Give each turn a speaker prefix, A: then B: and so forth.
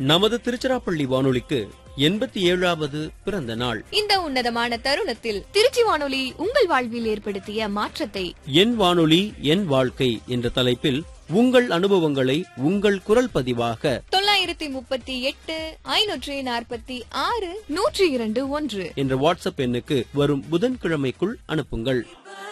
A: நமது திருச்சிராப்பள்ளி வானொலிக்கு 87வது பிறந்த நாள்.
B: இந்த உன்னதமான தருணத்தில் திருச்சி வானொலி உங்கள் வாழ்வில் ஏற்படுத்திய மாற்றத்தை
A: என் வானொலி என் வாழ்க்கை என்ற தலைப்பில் உங்கள் அனுபவங்களை உங்கள் குரல் பதிவாக
B: 938 546 102 1
A: என்ற வாட்ஸ்அப் எண்ணுக்கு வரும் புதன்கிழமைக்குள் அனுப்புங்கள்.